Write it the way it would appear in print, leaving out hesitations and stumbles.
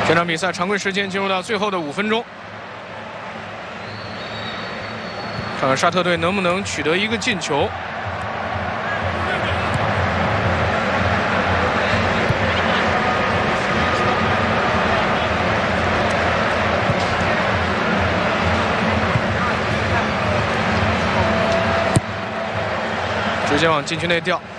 这场比赛常规时间进入到最后的5分钟，看看沙特队能不能取得一个进球。直接往禁区内吊。